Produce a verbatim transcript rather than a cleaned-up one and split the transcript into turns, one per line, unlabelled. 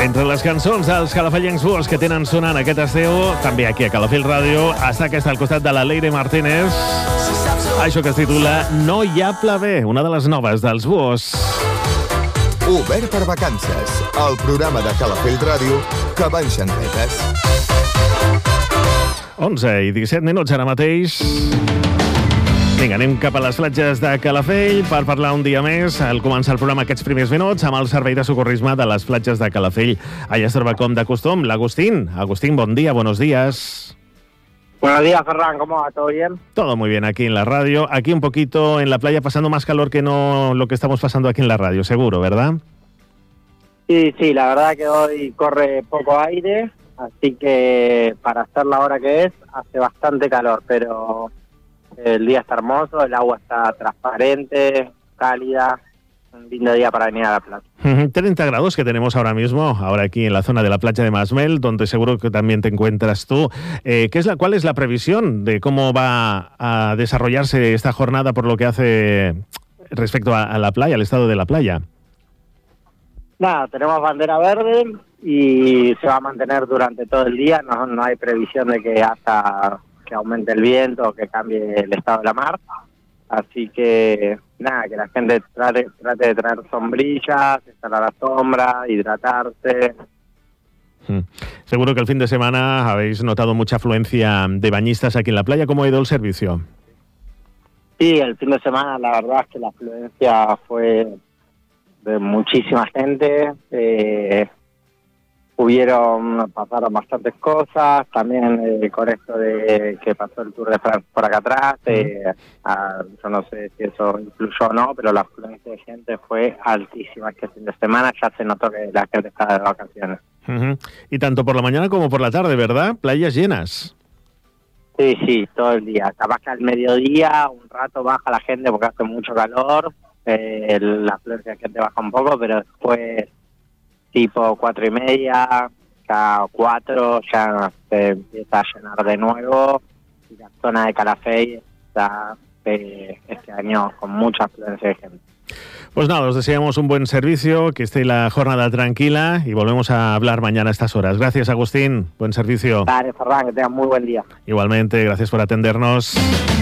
Entre les cançons dels calafellencs buos que tenen sonant aquest estiu, també aquí a Calafell Ràdio, està aquesta al costat de la Leire Martínez. Això que es titula No hi ha pla B, una de les noves dels buos.
Obert per vacances, el programa de Calafell Ràdio que va en xantetes.
onze i disset minuts ara mateix. Vinga, anem cap a les platges de Calafell per parlar un dia més, al començar el programa aquests primers minuts, amb el servei de socorrisme de les platges de Calafell. Allà es troba com de costum l'Agustín. Agustín, bon día, buenos días.
Buenos días, Ferran, ¿cómo va? ¿Todo bien?
Todo muy bien aquí en la radio. Aquí un poquito en la playa pasando más calor que no lo que estamos pasando aquí en la radio, seguro, ¿verdad?
Sí, sí, la verdad que hoy corre poco aire, así que para hacer la hora que es, hace bastante calor, pero el día está hermoso, el agua está transparente, cálida, un lindo día para venir a la playa.
treinta grados que tenemos ahora mismo, ahora aquí en la zona de la playa de Masmel, donde seguro que también te encuentras tú. Eh, ¿qué es la, ¿Cuál es la previsión de cómo va a desarrollarse esta jornada por lo que hace respecto a, a la playa, al estado de la playa?
Nada, tenemos bandera verde y se va a mantener durante todo el día, no, no hay previsión de que hasta que aumente el viento o que cambie el estado de la mar. Así que, nada, que la gente trate, trate de traer sombrillas, estar a la sombra, hidratarse.
Hmm. Seguro que el fin de semana habéis notado mucha afluencia de bañistas aquí en la playa. ¿Cómo ha ido el servicio?
Sí, el fin de semana la verdad es que la afluencia fue de muchísima gente. Eh, Hubieron, pasaron bastantes cosas, también eh, con esto de que pasó el Tour de France por acá atrás, eh, a, yo no sé si eso influyó o no, pero la afluencia de gente fue altísima este fin de semana, ya se notó que la gente estaba de vacaciones.
Uh-huh. Y tanto por la mañana como por la tarde, ¿verdad? Playas llenas.
Sí, sí, todo el día. Capaz que al mediodía un rato baja la gente porque hace mucho calor, eh, la afluencia de gente baja un poco, pero después tipo cuatro y media, cada cuatro ya se empieza a llenar de nuevo y la zona de Calafell está eh, este año con mucha afluencia de gente.
Pues nada, os deseamos un buen servicio, que esté la jornada tranquila y volvemos a hablar mañana a estas horas. Gracias, Agustín, buen servicio.
Vale, Ferran, que tengas muy buen día.
Igualmente, gracias por atendernos.